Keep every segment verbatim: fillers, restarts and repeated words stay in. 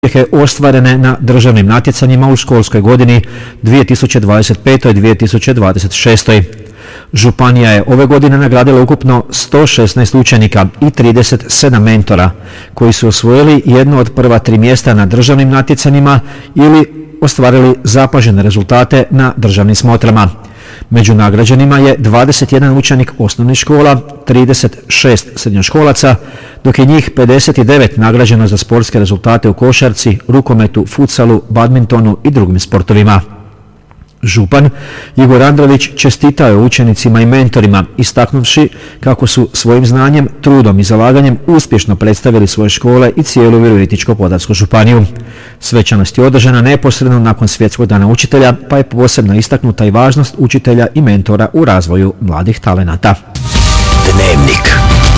ostvarene na državnim natjecanjima u školskoj godini dvije tisuće dvadeset pete. dvije tisuće dvadeset šeste. Županija je ove godine nagradila ukupno sto šesnaest učenika i trideset sedam mentora koji su osvojili jedno od prva tri mjesta na državnim natjecanjima ili ostvarili zapažene rezultate na državnim smotrama. Među nagrađenima je dvadeset jedan učenik osnovnih škola, trideset šest srednjoškolaca, dok je njih pedeset devet nagrađeno za sportske rezultate u košarci, rukometu, futsalu, badmintonu i drugim sportovima. Župan Igor Andrović čestitao je učenicima i mentorima, istaknuvši kako su svojim znanjem, trudom i zalaganjem uspješno predstavili svoje škole i cijelu Virovitičko-podravsku županiju. Svečanost je održana neposredno nakon Svjetskog dana učitelja, pa je posebno istaknuta i važnost učitelja i mentora u razvoju mladih talenata. Dnevnik.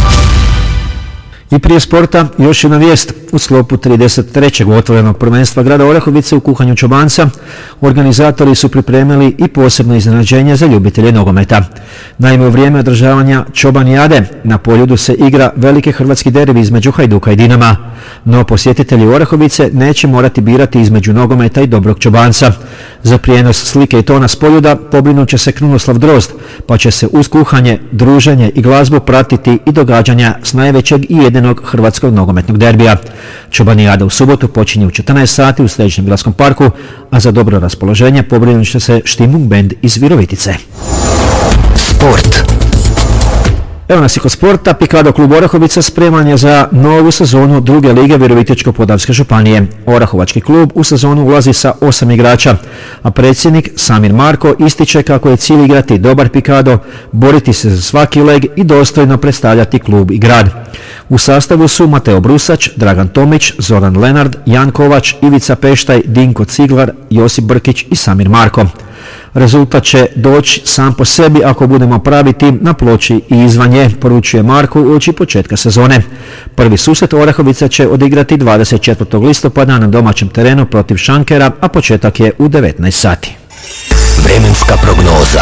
I prije sporta još jedna vijest. U sklopu trideset trećeg otvorenog prvenstva grada Orahovice u kuhanju čobanca organizatori su pripremili i posebno iznenađenje za ljubitelje nogometa. Naime, u vrijeme održavanja čobanijade na Poljudu se igra veliki hrvatski derbi između Hajduka i Dinama, no posjetitelji Orahovice neće morati birati između nogometa i dobrog čobanca. Za prijenos slike i tona s Poljuda pobrinut će se Krunoslav Drozd, pa će se uz kuhanje, druženje i glazbu pratiti i događanja s najvećeg i jedinog hrvatskog nogometnog derbija. Čobanijada u subotu počinje u četrnaest sati u Središnjem gradskom parku, a za dobro raspoloženje pobrinut će se Štimung bend iz Virovitice. Sport. Evo nas i kod sporta. Pikado klub Orahovica spreman je za novu sezonu druge lige Virovitičko-podravske županije. Orahovački klub u sezonu ulazi sa osam igrača, a predsjednik Samir Marko ističe kako je cilj igrati dobar pikado, boriti se za svaki leg i dostojno predstavljati klub i grad. U sastavu su Mateo Brusač, Dragan Tomić, Zoran Lenard, Jan Kovač, Ivica Peštaj, Dinko Ciglar, Josip Brkić i Samir Marko. Rezultat će doći sam po sebi ako budemo pravi tim na ploči i izvan nje, poručuje Marko uoči početka sezone. Prvi susret Orahovica će odigrati dvadeset četvrtog listopada na domaćem terenu protiv Šankera, a početak je u devetnaest sati. Vremenska prognoza.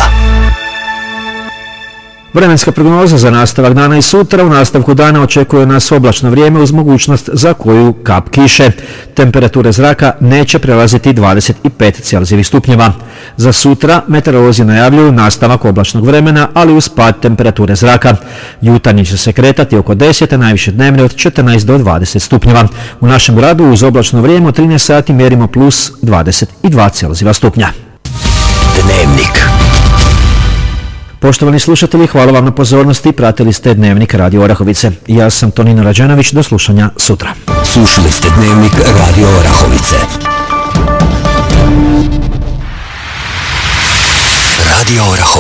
Vremenska prognoza za nastavak dana i sutra. U nastavku dana očekuje nas oblačno vrijeme uz mogućnost za koju kap kiše. Temperature zraka neće prelaziti dvadeset pet celzijevih stupnjeva. Za sutra meteorolozi najavljuju nastavak oblačnog vremena, ali uz pad temperature zraka. Jutarnji će se kretati oko deset, a najviše dnevne od četrnaest do dvadeset stupnjeva. U našem gradu uz oblačno vrijeme od trinaest sati mjerimo plus dvadeset dva celzijeva stupnja. Dnevnik. Poštovani slušatelji, hvala vam na pozornosti. Pratili ste Dnevnik Radio Orahovice. Ja sam Tonino Rađenović. Do slušanja sutra. Slušali ste Dnevnik Radio Orahovice. Radio Orahovice.